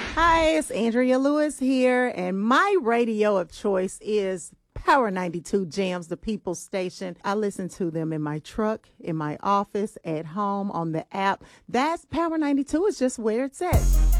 Hi, it's Andrea Lewis here, and my radio of choice is Power 92 Jams, the People Station. I listen to them in my truck, in my office, at home, on the app. That's Power 92 is just where it's at.